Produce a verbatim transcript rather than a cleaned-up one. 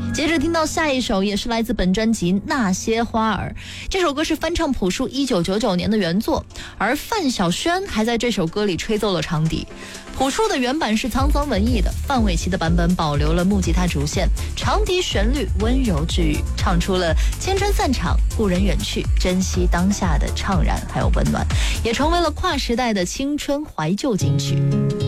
接着听到下一首也是来自本专辑《那些花儿》，这首歌是翻唱朴树一九九九年的原作，而范晓萱还在这首歌里吹奏了长笛。朴树的原版是沧桑文艺的，范玮琪的版本保留了木吉他主线，长笛旋律温柔治愈，唱出了千春散场，故人远去，珍惜当下的怅然还有温暖，也成为了跨时代的青春怀旧金曲。